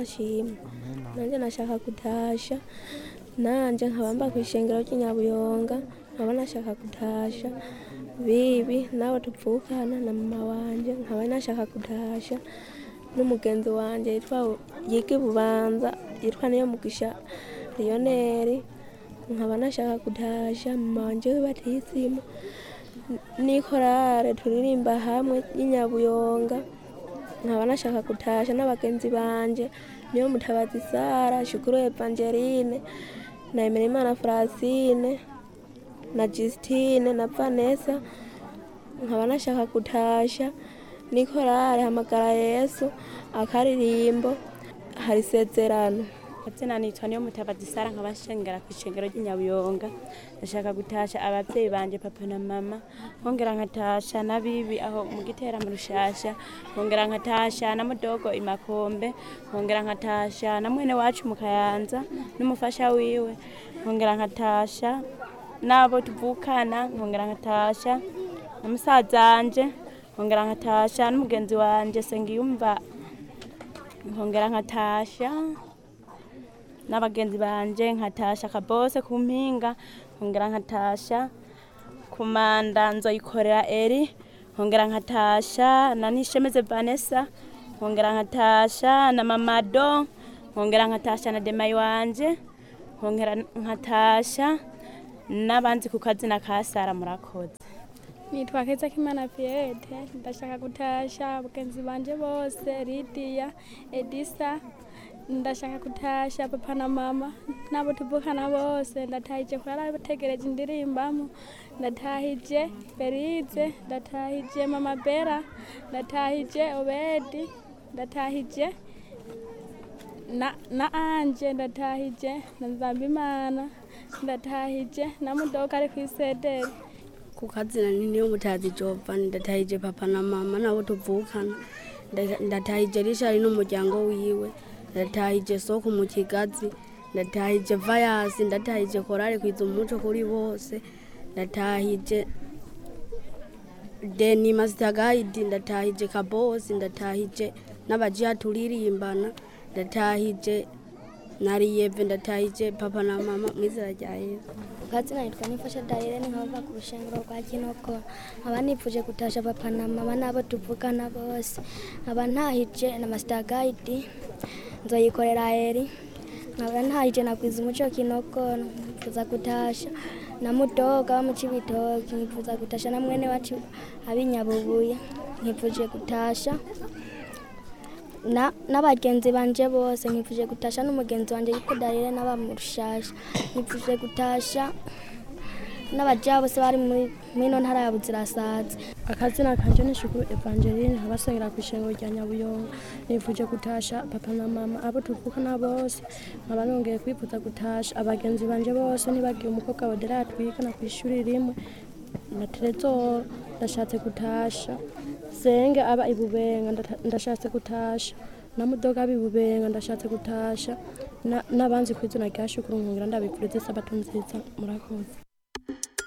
ashimwe. Nanje nashaka gutasha nanje nkaba mba kw'ishengero ry'inyabuyonga, nkaba nashaka gutasha bibi nabo tuvukana na mama wanje, nkaba nashaka gutasha n'umugenzi wanje yiga Bubanza yitwa Niyomugisha Lionel, nkaba nashaka gutasha mama wanje w'ibatisimu n'ikorale turirimba hamwe y'inyabuyonga, nkaba nashaka gutasha n'abagenzi banje niyo Mutabazi Sara, Shukuru Evangeline na Emerimana Francine na Justine na Vanessa, nkaba nashaka gutasha n'ikorale Hamagara Yesu akaririmbo hari isezerano. Katsina nitwa niyo Mutabazi Sara, nkaba nshengera kw'ishengero ry'inyabuyonga. Ndashaka gutasha abavyeyi banje papa na mama, nkongera nkatasha na bibi aho mu Gitera mu Rushasha, nkongera nkatasha na mudogo Imakombe, nkongera nkatasha na mwene wacu mu Kayanza n'umufasha wiwe, nkongera nkatasha nabo tuvukana, nkongera nkatasha na musazanje, nkongera nkatasha n'umugenzi wanje Sengiyumva, nkongera nkatasha n'abagenzi banje, nkatasha Kabose ku Mpinga, nkongera nkatasha Kumanda Nzoyikorera Eri, nkongera nkatasha na Nishemeze Vanessa, nkongera nkatasha na Mamado, nkongera nkatasha na Demayi wanje, nkongera nkatasha n'abanzi ku kazina ka Sara. Murakoze. Nitwa Kezakimana Pierre, ndashaka gutasha abagenzi banje bose Lydia, Edisa, ndashaka gutasha papa na mama nabo tuvukana bose, ndatahije kurara bategereje indirimbamo, ndatahije Berize, ndatahije mama Bera, ndatahije Obedi, ndatahije na Anje, ndatahije na Nzambimana, ndatahije na mudoka ari kw'isederi. Kukazina niyo Mutabazi Jova, ndatahije papa na mama nabo tuvukana, ndatahije Richard n'umuryango wiwe, ndatahije Soko mu Kigazi, ndatahije Vayasi, ndatahije korale kwiza umuco kuri bose, ndatahije Deni Master Guide, ndatahije Kabose, ndatahije n'abajiya turirimbana, ndatahije Nariyeve, ndatahije papa na mama mwizera rya Yesu. Kazina nitwa Nifasha Dairene, nkaba ku rushengero rwa Kinoko, nkaba nipfuje gutasha papa na mama nabo tuvukana bose, nkaba ntahije na Master Guide Nzoyikorera Eri, nkaba ntahije na Kwiza umuco Kinoko, nipfuza gutasha na mudoga wo mu Cibitoke, nipfuza gutasha na mwene wacu ab'Inyabubuye, nipfuje gutasha n'abagenzi banje bose, nipfuje gutasha n'umugenzi wanje yitwa Daire n'aba mu Rushasha, nipfuje gutasha n'abaja bose bari mwino ntara ya Buzirasazi. Akazina kanje ni Shukuru Evangeline, nkabasengera kw'ishengero rya Nyabuyonga, nipfuje gutasha papa na mama abo tuvukana bose, nkaba nongeye kwipfuza gutasha abagenzi banje bose, nibagiye umukobwa wa Dera twigana kw'ishuri rimwe na Trezor, ndashatse gutasha Senge aba Ibubenga, ndashatse gutasha na mudoga ab'Ibubenga, ndashatse gutasha n'abanzi kw'izina rya Shukuru, nkongera ndabipfuriza isabato nziza. Murakoze.